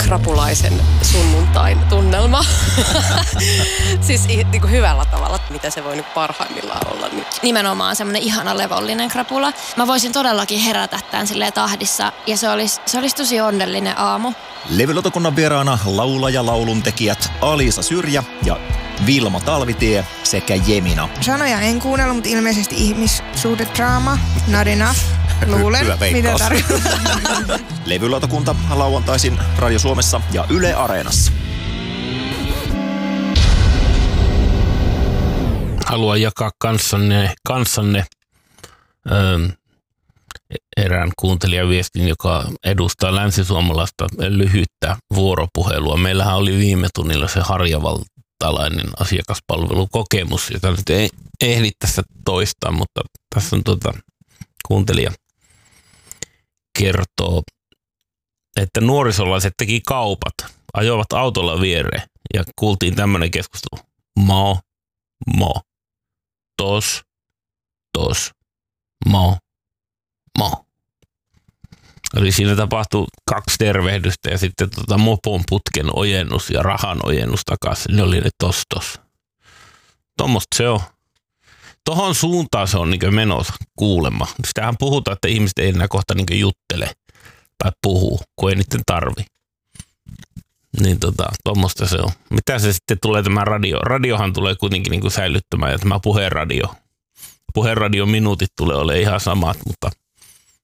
krapulaisen sunnuntain tunnelma. Siis niin kuin hyvällä tavalla, mitä se voi niin parhaimmillaan olla. Niin. Nimenomaan semmoinen ihana levollinen krapula. Mä voisin todellakin herätä tämän silleen tahdissa ja se olisi tosi onnellinen aamu. Levylautakunnan vieraana laulaja lauluntekijät Alisa Syrjä ja Vilma Talvitie sekä Jemina. Sanoja en kuunnella, mutta ilmeisesti ihmissuhdedraama. Not enough. Luulen, Hyvä mitä veikkaus. tarkoittaa. Levylautakunta lauantaisin Radio Suomessa ja Yle Areenassa. Haluan jakaa kanssanne erään kuuntelijaviestin, joka edustaa länsisuomalaista lyhyttä vuoropuhelua. Meillähän oli viime tunnilla se harjavaltalainen asiakaspalvelukokemus, jota nyt ei ehdi tässä toistaa, mutta tässä on kuuntelija kertoo, että nuorisolaiset teki kaupat, ajoivat autolla viereen ja kuultiin tämmöinen keskustelu. Mo, tos, mo. Eli siinä tapahtui 2 tervehdystä ja sitten mopon putken ojennus ja rahan ojennus takaisin. Ne oli ne tos. Tuommoista se on. Tohon suuntaan se on niin menossa kuulemma. Sitähän puhutaan, että ihmiset ei enää kohta niin juttele tai puhuu, kun ei niiden tarvi. Niin tuommoista se on. Mitä se sitten tulee tämä radio? Radiohan tulee kuitenkin niin säilyttämään ja tämä puheradio minuutit tulee olemaan ihan samat, mutta